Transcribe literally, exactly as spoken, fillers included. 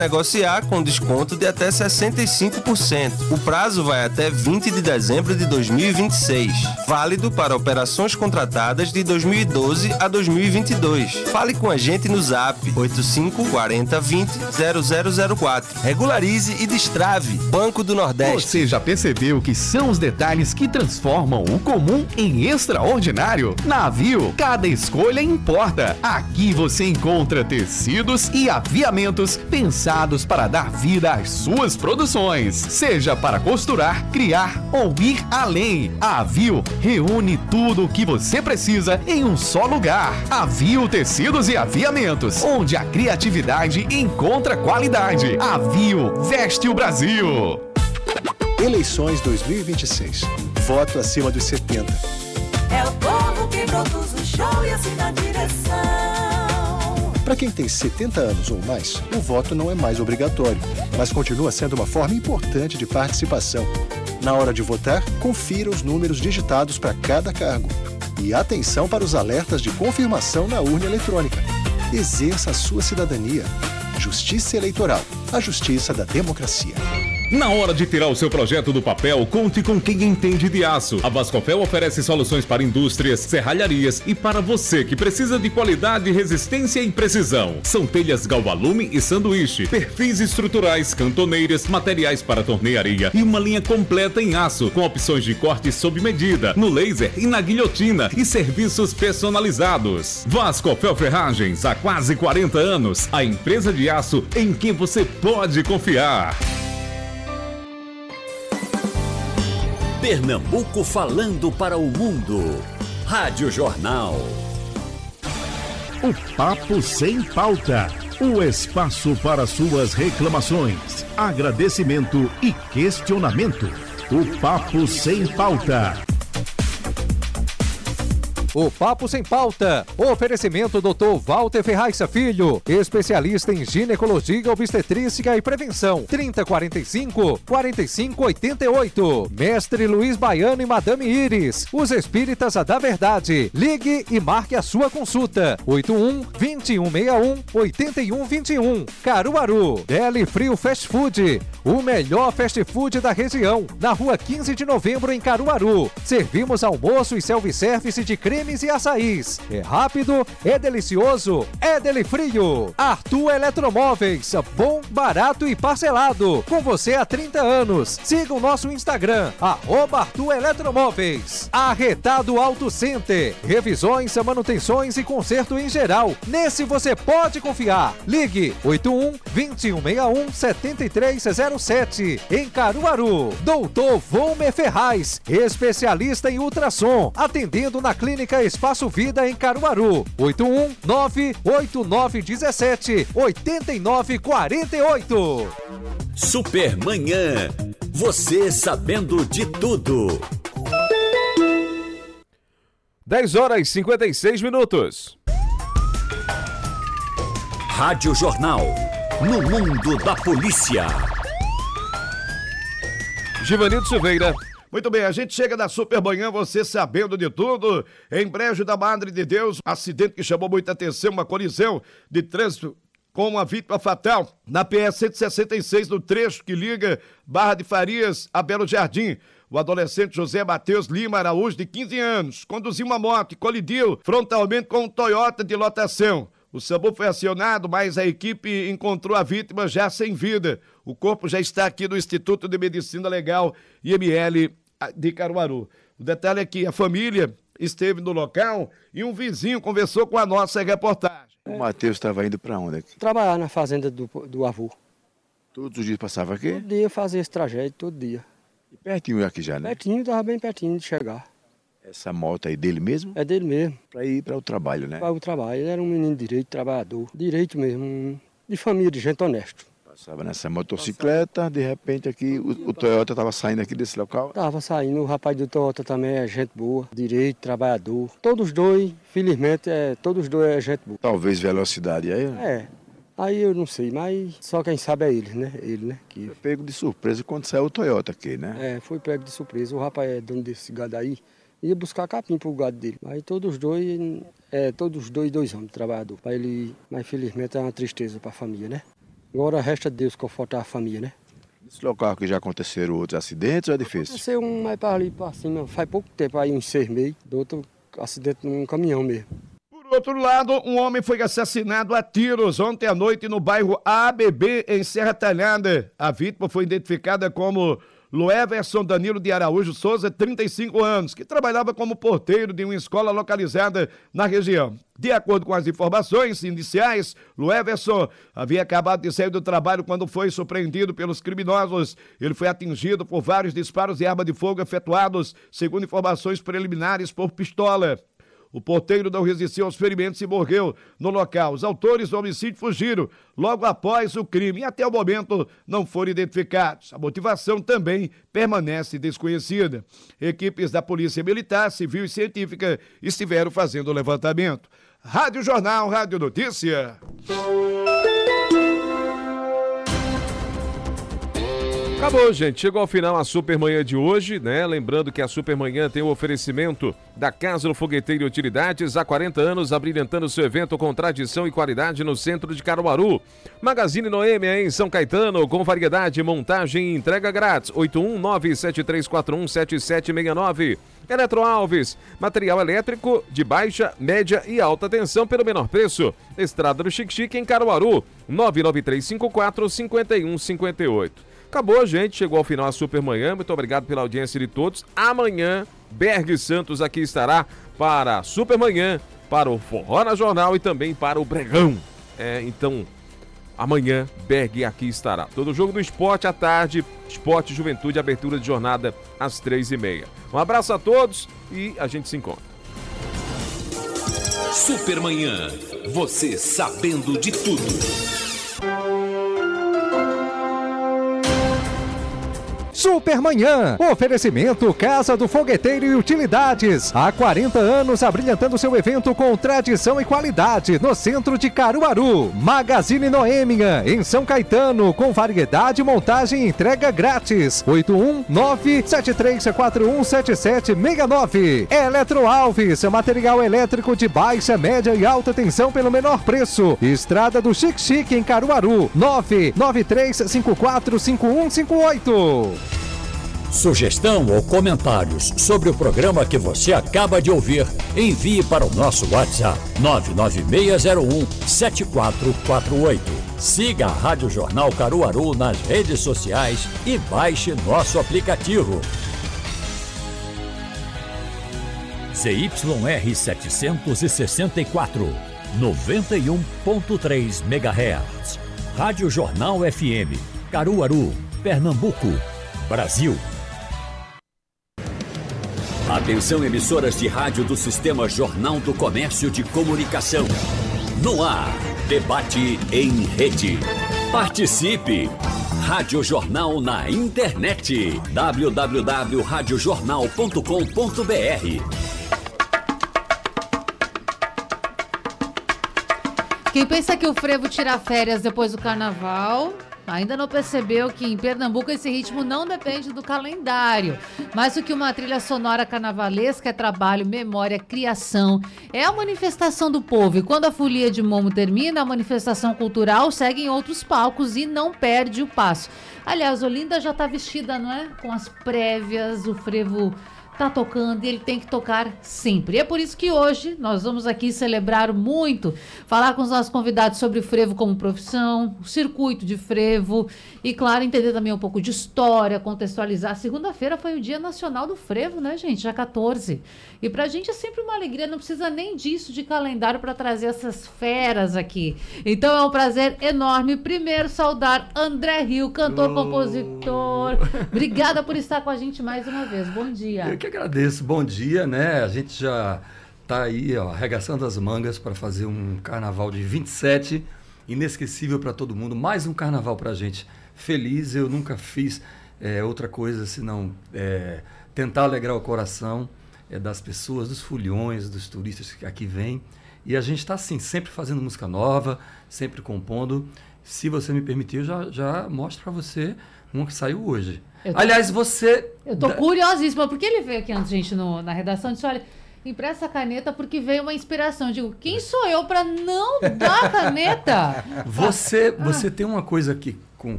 negociar com desconto de até sessenta e cinco por cento. O prazo vai até vinte de dezembro de dois mil e vinte e seis. Válido para operações contratadas de dois mil e doze a dois mil e vinte e dois. Fale com a gente no Zap oito cinco quatro zero vinte zero zero zero quatro. Regularize e destrave. Banco do Nordeste. Você já percebeu que são os detalhes que transformam o comum em extraordinário? Na Avio, cada escolha importa. Aqui você encontra tecidos e aviamentos pensados para dar vida às suas produções, seja para costurar, criar ou ir além. A Avio reúne tudo o que você precisa em um só lugar. Avio Tecidos e Aviamentos, onde a criatividade encontra qualidade. Avio veste o Brasil. Eleições dois mil e vinte e seis. Voto acima dos setenta. É o povo que produz o show e assina a direção. Para quem tem setenta anos ou mais, o voto não é mais obrigatório, mas continua sendo uma forma importante de participação. Na hora de votar, confira os números digitados para cada cargo. E atenção para os alertas de confirmação na urna eletrônica. Exerça a sua cidadania. Justiça Eleitoral, a justiça da democracia. Na hora de tirar o seu projeto do papel, conte com quem entende de aço. A Vascofel oferece soluções para indústrias, serralharias e para você que precisa de qualidade, resistência e precisão. São telhas galvalume e sanduíche, perfis estruturais, cantoneiras, materiais para tornearia e uma linha completa em aço, com opções de corte sob medida, no laser e na guilhotina e serviços personalizados. Vascofel Ferragens, há quase quarenta anos, a empresa de aço em quem você pode confiar. Pernambuco falando para o mundo. Rádio Jornal. O Papo Sem Pauta. O espaço para suas reclamações, agradecimento e questionamento. O Papo Sem Pauta. O Papo Sem Pauta. Oferecimento doutor Walter Ferraz Filho, especialista em ginecologia, obstetrícia e prevenção. trinta, quarenta e cinco, quarenta e cinco, oitenta e oito. Mestre Luiz Baiano e Madame Iris, os espíritas da verdade. Ligue e marque a sua consulta. oito um, vinte e um sessenta e um, oitenta e um vinte e um. Caruaru. Deli Frio Fast Food, o melhor fast food da região. Na rua quinze de novembro, em Caruaru. Servimos almoço e self-service de creme e açaís. É rápido, é delicioso, é Deli Frio. Arthur Eletromóveis, bom, barato e parcelado. Com você há trinta anos. Siga o nosso Instagram, arroba Arthur Eletromóveis. Arretado Auto Center, revisões, manutenções e conserto em geral. Nesse você pode confiar. Ligue oito um, vinte e um sessenta e um, setenta e três zero sete. Em Caruaru. Doutor Volmer Ferraz, especialista em ultrassom, atendendo na clínica Espaço Vida em Caruaru. oito um nove oito nove um sete oito nove quatro oito. Supermanhã. Você sabendo de tudo. dez horas e cinquenta e seis minutos. Rádio Jornal. No mundo da polícia. Givanildo Silveira. Muito bem, a gente chega da Supermanhã, você sabendo de tudo. Em Brejo da Madre de Deus, acidente que chamou muita atenção, uma colisão de trânsito com uma vítima fatal na P S cento e sessenta e seis, no trecho que liga Barra de Farias a Belo Jardim. O adolescente José Matheus Lima Araújo, de quinze anos, conduziu uma moto e colidiu frontalmente com um Toyota de lotação. O SAMU foi acionado, mas a equipe encontrou a vítima já sem vida. O corpo já está aqui no Instituto de Medicina Legal I M L de Caruaru. O detalhe é que a família esteve no local e um vizinho conversou com a nossa reportagem. O Matheus estava indo para onde aqui? Trabalhar na fazenda do, do avô. Todos os dias passava aqui? Todo dia fazia esse trajeto, todo dia. E pertinho aqui já, né? Pertinho, estava bem pertinho de chegar. Essa moto aí dele mesmo? É dele mesmo. Para ir para o trabalho, né? Para o trabalho. Ele era um menino de direito, trabalhador. Direito mesmo, de família, de gente honesta. Passava nessa motocicleta, de repente aqui, o, o Toyota estava saindo aqui desse local? Estava saindo, o rapaz do Toyota também é gente boa, direito, trabalhador. Todos dois, felizmente, é, todos dois é gente boa. Talvez velocidade aí? É, aí eu não sei, mas só quem sabe é ele, né? Ele, né? Que... Foi pego de surpresa quando saiu o Toyota aqui, né? É, foi pego de surpresa. O rapaz é dono desse gado aí, ia buscar capim pro gado dele. Aí todos dois, é, todos dois, dois homens, trabalhador. Para ele, mas felizmente é uma tristeza para a família, né? Agora resta Deus confortar a família, né? Esse local que já aconteceram outros acidentes ou é difícil? Aconteceu um mais para ali, para cima, faz pouco tempo, aí uns seis meses, do outro acidente num caminhão mesmo. Por outro lado, um homem foi assassinado a tiros ontem à noite no bairro A B B, em Serra Talhada. A vítima foi identificada como Loeverson Danilo de Araújo Souza, trinta e cinco anos, que trabalhava como porteiro de uma escola localizada na região. De acordo com as informações iniciais, Loeverson havia acabado de sair do trabalho quando foi surpreendido pelos criminosos. Ele foi atingido por vários disparos de arma de fogo efetuados, segundo informações preliminares, por pistola. O porteiro não resistiu aos ferimentos e morreu no local. Os autores do homicídio fugiram logo após o crime e até o momento não foram identificados. A motivação também permanece desconhecida. Equipes da Polícia Militar, Civil e Científica estiveram fazendo o levantamento. Rádio Jornal, Rádio Notícia. Acabou, gente. Chegou ao final a Supermanhã de hoje, né? Lembrando que a Supermanhã tem o oferecimento da Casa do Fogueteiro e Utilidades, há quarenta anos, abrilhantando seu evento com tradição e qualidade no centro de Caruaru. Magazine Noêmia em São Caetano, com variedade, montagem e entrega grátis. oito um nove sete três quatro um sete sete seis nove. Eletro Alves, material elétrico de baixa, média e alta tensão pelo menor preço. Estrada do Xique-Xique em Caruaru, nove nove três cinco quatro cinco um cinco oito. Acabou, gente. Chegou ao final a Supermanhã. Muito obrigado pela audiência de todos. Amanhã, Berg Santos aqui estará para a Supermanhã, para o Forró na Jornal e também para o Bregão. É, então, amanhã, Berg aqui estará. Todo jogo do esporte à tarde, Esporte Juventude, abertura de jornada às três e meia. Um abraço a todos e a gente se encontra. Supermanhã. Você sabendo de tudo. Supermanhã, oferecimento Casa do Fogueteiro e Utilidades. Há quarenta anos abrilhantando seu evento com tradição e qualidade no centro de Caruaru. Magazine Noêmia, em São Caetano, com variedade, montagem e entrega grátis. oito um nove sete três quatro um sete sete seis nove. Eletro Alves, material elétrico de baixa, média e alta tensão pelo menor preço. Estrada do Xique-Xique em Caruaru, nove nove três cinco quatro cinco um cinco oito. Sugestão ou comentários sobre o programa que você acaba de ouvir, envie para o nosso WhatsApp nove nove seis zero um sete quatro quatro oito. Siga a Rádio Jornal Caruaru nas redes sociais e baixe nosso aplicativo. Z Y R setecentos e sessenta e quatro, noventa e um ponto três megahertz. Rádio Jornal F M, Caruaru, Pernambuco, Brasil. Atenção, emissoras de rádio do Sistema Jornal do Comércio de Comunicação. No ar, debate em rede. Participe! Rádio Jornal na internet. w w w ponto rádio jornal ponto com ponto b r. Quem pensa que o frevo tira férias depois do carnaval, ainda não percebeu que em Pernambuco esse ritmo não depende do calendário. Mais do que uma trilha sonora carnavalesca, é trabalho, memória, criação. É a manifestação do povo. E quando a folia de Momo termina, a manifestação cultural segue em outros palcos e não perde o passo. Aliás, Olinda já está vestida, não é? Com as prévias, o frevo tá tocando e ele tem que tocar sempre. E é por isso que hoje nós vamos aqui celebrar muito, falar com os nossos convidados sobre o frevo como profissão, o circuito de frevo e, claro, entender também um pouco de história, contextualizar. Segunda-feira foi o Dia Nacional do Frevo, né, gente? Já quatorze. E pra gente é sempre uma alegria, não precisa nem disso de calendário para trazer essas feras aqui. Então é um prazer enorme, primeiro, saudar André Rio, cantor, oh. compositor. Obrigada por estar com a gente mais uma vez. Bom dia. Eu que agradeço. Bom dia, né? A gente já tá aí, ó, arregaçando as mangas para fazer um carnaval de vinte e sete, inesquecível para todo mundo. Mais um carnaval pra gente. Feliz, eu nunca fiz é, outra coisa senão é, tentar alegrar o coração é, das pessoas, dos foliões, dos turistas que aqui vêm. E a gente está assim, sempre fazendo música nova, sempre compondo. Se você me permitir, eu já, já mostro para você uma que saiu hoje. Tô, Aliás, você... Eu tô da... curiosíssima, porque ele veio aqui antes, gente, no, na redação e disse, olha, empresta a caneta porque veio uma inspiração. Eu digo, quem sou eu para não dar a caneta? Você, você tem uma coisa que com,